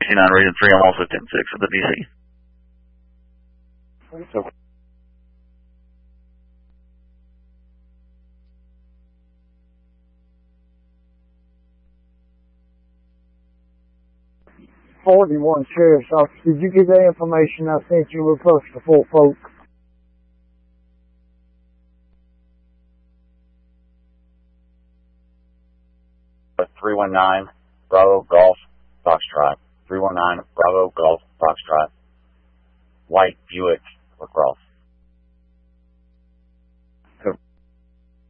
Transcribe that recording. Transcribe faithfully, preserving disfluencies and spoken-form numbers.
sixty-nine Region three, I'm also ten six at the D C. So, forty-one Sheriff's Office, did you get that information I sent you with us to Fort Polk? three one nine Bravo Golf Foxtrot. three one nine Bravo Golf Foxtrot. White Buick LaCrosse.